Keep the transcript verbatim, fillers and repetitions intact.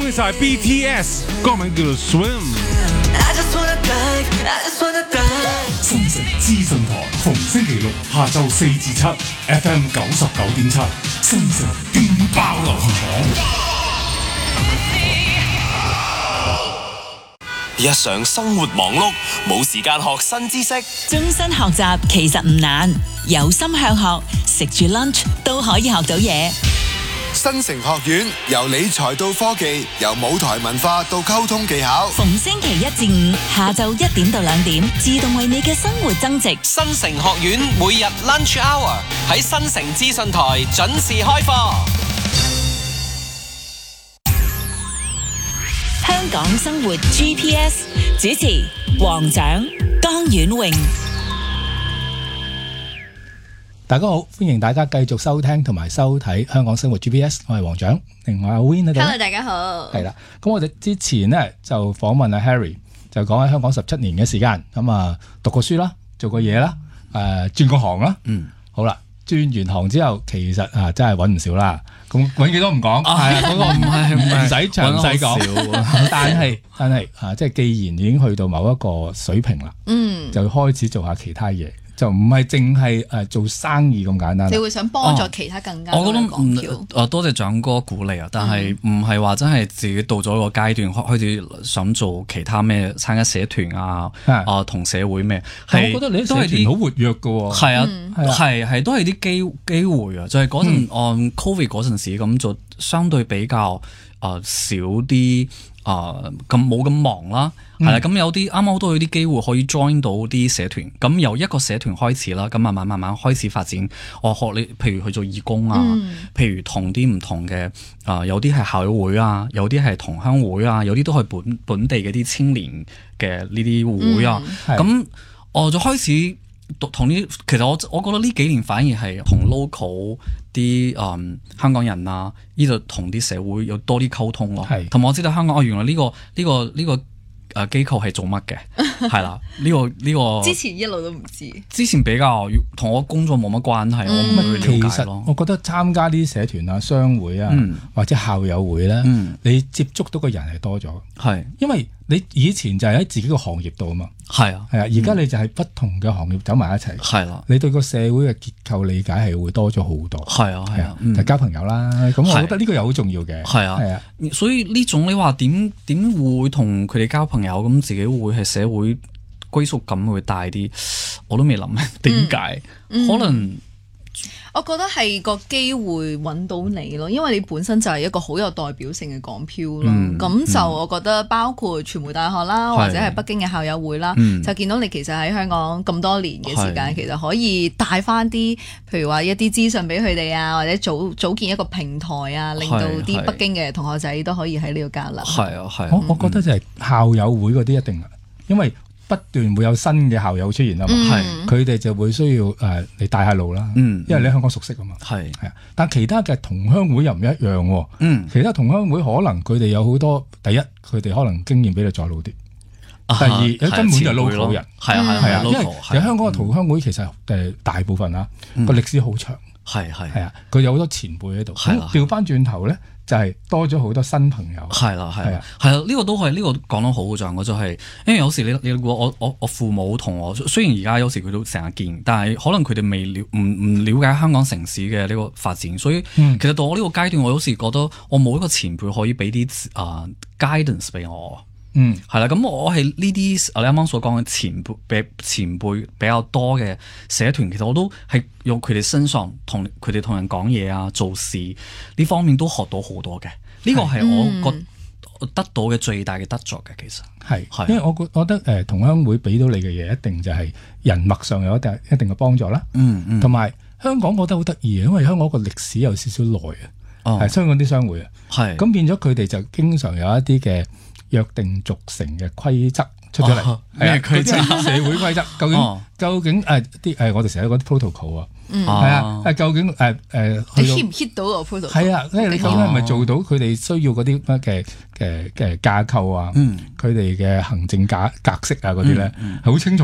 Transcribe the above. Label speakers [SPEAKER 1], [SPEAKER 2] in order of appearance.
[SPEAKER 1] 歡迎晒 B T S， 歌名叫做 Swim。
[SPEAKER 2] 新城資訊台逢星期六下晝四至七 ，F M 九十九點七，新城勁爆流行榜。
[SPEAKER 3] 日常生活忙碌，冇時間學新知識。
[SPEAKER 4] 終身學習其實唔難，有心向學，食住 lunch 都可以學到嘢。
[SPEAKER 5] 新城學院由理財到科技，由舞台文化到溝通技巧，
[SPEAKER 4] 逢星期一至五下晝一點到兩點，自動為你嘅生活增值。
[SPEAKER 3] 新城學院每日 lunch hour 喺新城資訊台準時開課。
[SPEAKER 4] 香港生活 G P S 主持黃獎、江婉穎。
[SPEAKER 6] 大家好，歡迎大家繼續收聽同埋收睇香港生活 G P S， 我係黃獎，另外阿 Win 喺度。
[SPEAKER 7] Hello， 大家好。
[SPEAKER 6] 係啦，咁我哋之前呢就訪問阿 Harry， 就講喺香港十七年嘅時間，咁啊讀過書啦，做過嘢啦，誒、呃、轉過行啦。嗯，好啦，轉完行之後，其實啊真係揾唔少啦。咁揾幾多唔講，係啊，嗰個唔係唔使詳細講。但係但係啊，即係既然已經去到某一個水平啦，嗯，就開始做下其他嘢。就唔係淨係誒做生意咁簡單。
[SPEAKER 7] 你會想幫助其他更加多嘅港票？
[SPEAKER 8] 我覺得誒多謝蔣哥鼓勵啊，但係唔係話真係自己到咗一個階段開始想做其他咩參加社團啊啊同社會咩？係
[SPEAKER 6] 我覺得你啲社團好活躍㗎喎。
[SPEAKER 8] 係啊，係係都係啲機機會啊，就係嗰陣按 Covid 嗰陣時咁就相對比較誒少啲。啊，咁冇咁忙啦，係啦、嗯，咁有啲啱啱都有啲機會可以 join 到啲社團，咁由一個社團開始啦，咁慢慢慢慢開始發展。我學你，譬如去做義工啊，嗯、譬如同啲唔同嘅啊、呃，有啲係校友會啊，有啲係同鄉會啊，有啲都係本本地嘅啲青年嘅呢啲會啊，咁、嗯、我就開始。同呢，其實我我覺得呢幾年反而係同 local 啲誒、嗯、香港人啊，呢度同啲社會有多啲溝通咯。係，同埋我知道香港哦，原來呢、呢個呢、呢個呢、呢個誒、呃、機構係做乜嘅，係啦，呢、呢個呢、呢個
[SPEAKER 7] 之前一路都唔知，
[SPEAKER 8] 之前比較同我工作冇乜關係，嗯、我唔會了解咯。
[SPEAKER 6] 我覺得參加啲社團啊、商會啊，嗯、或者校友會咧，嗯、你接觸到嘅人係多咗，係因為。你以前就係喺自己個行業度啊嘛，係啊，係啊，而家你就係不同嘅行業走埋一齊，係啦、啊，你對個社會嘅結構理解係會多咗好多，係啊，係啊，就交朋友啦，咁我覺得呢個又好重要嘅，係啊，係啊，
[SPEAKER 8] 所以呢種你話點點會同佢哋交朋友咁，自己會係社會歸屬感會大啲，我都未諗點解，嗯、可能。
[SPEAKER 7] 我覺得係個機會揾到你咯，因為你本身就係一個好有代表性嘅港漂咯。咁、嗯、就我覺得包括傳媒大學啦，嗯、或者係北京嘅校友會啦，嗯、就見到你其實喺香港咁多年嘅時間，是其實可以帶翻啲，譬如話一啲資訊俾佢哋啊，或者組組建一個平台啊，令到啲北京嘅同學仔都可以喺呢度交流。係啊，係、啊。
[SPEAKER 6] 我我覺得就係校友會嗰啲一定，因為。不斷會有新嘅校友出現啊嘛，係佢哋就會需要誒嚟、呃、帶下路啦，嗯、因為你喺香港熟悉啊嘛，係係啊。但其他嘅同鄉會又唔一樣喎，嗯、其他同鄉會可能佢哋有好多，第一佢哋可能經驗比你再老啲，啊、第二有根本就係 local 人，係啊係啊，因為其實香港嘅同鄉會其實誒大部分啊個、嗯、歷史好長，係係係啊，佢有好多前輩喺度，咁調翻轉頭咧。就係多咗好多新朋友，係啦，係啊，係啊，
[SPEAKER 8] 呢、呢個都係呢、呢個講得好嘅，就係我就係，因為有時你你我我我父母同我，雖然而家有時佢都成日見，但係可能佢哋未了唔唔了解香港城市嘅呢個發展，所以、嗯、其實到我呢個階段，我有時覺得我冇一個前輩可以俾啲啊 guidance 俾我。嗯，係啦，咁我係呢啲你啱啱所講嘅前輩比前輩比較多嘅社團，其實我都係用佢哋身上同佢哋同人講嘢啊、做事呢方面都學到好多嘅。呢個係我覺得到嘅最大嘅得着嘅，其實係係，
[SPEAKER 6] 因為我覺覺得誒同鄉會俾到你嘅嘢，一定就係人脈上有一定一定嘅幫助啦。嗯嗯，同埋香港我覺得好得意嘅，因為香港個歷史有少少耐啊，係香港啲商會啊，係咁變咗佢哋就經常有一啲嘅。約定俗成嘅規則出咗嚟，係佢即係社會規則。究竟、哦、究竟誒啲誒我哋成日講啲 protocol 啊，係啊，誒究竟誒誒、呃、
[SPEAKER 7] 你 hit 唔 hit 到個 protocol？
[SPEAKER 6] 係啊，因為你究竟係咪做到佢哋需要嗰啲乜嘅嘅嘅架構啊？佢哋嘅行政架格式啊嗰啲咧係好清楚。